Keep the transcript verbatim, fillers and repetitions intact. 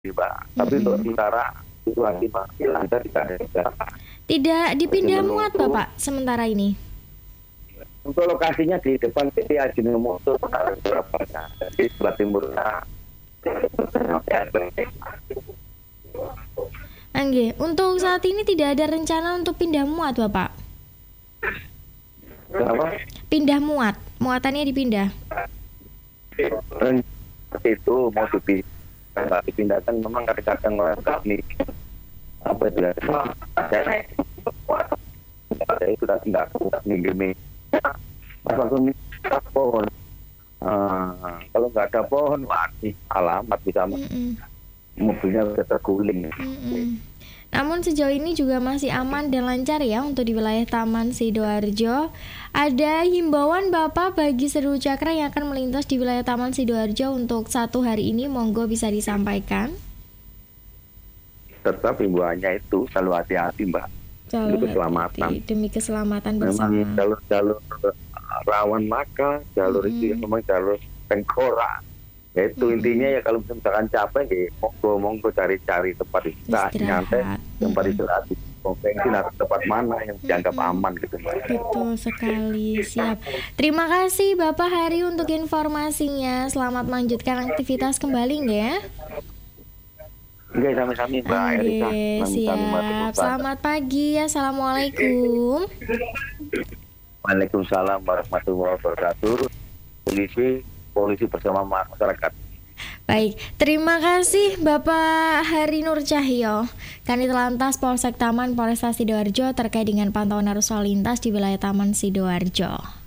Pak. Tapi untuk Mhm. sementara situasi masih lancar tidak ada kendala. Tidak Masih dipindah muat menunggu. Bapak sementara ini? Untuk lokasinya di depan P T Ajinomoto Surabaya, di sebelah timur. Nggih, untuk saat ini tidak ada rencana untuk pindah muat Bapak? Kenapa? Pindah muat, muatannya dipindah? Seperti itu mau dipindah, dipindahkan memang kadang-kadang orang kami apa itu ya? Saya sudah tidak tidak mengirim pas langsung minta pohon. Uh, kalau nggak ada pohon, wah alamat bisa Mm-mm. mobilnya bisa terguling. Mm-mm. Namun sejauh ini juga masih aman dan lancar ya untuk di wilayah Taman Sidoarjo. Ada himbauan Bapak bagi seluruh cakra yang akan melintas di wilayah Taman Sidoarjo untuk satu hari ini, monggo bisa disampaikan. Tetap himbauannya itu selalu hati-hati Mbak. Demi keselamatan. Demi keselamatan bersama. Memang jalur-jalur rawan maka jalur mm-hmm. itu yang memang jalur tengkorak. Ya itu mm-hmm. intinya ya kalau misalkan capek ya monggo monggo cari-cari tempat istirahat, nyantai, tempat istirahat di bensin atau tempat mana yang dianggap mm-hmm. aman gitu Mbak. Betul sekali, siap. Terima kasih Bapak Hari untuk informasinya. Selamat melanjutkan aktivitas kembali ya. Oke, sami-sami Mbak Erika. Siap. Selamat pagi. Assalamualaikum. Waalaikumsalam warahmatullahi wabarakatuh. Polisi, polisi bersama masyarakat. Baik, terima kasih Bapak Hari Nur Cahyo, Kanit Lantas Polsek Taman Polresta Sidoarjo terkait dengan pantauan arus lalu lintas di wilayah Taman Sidoarjo.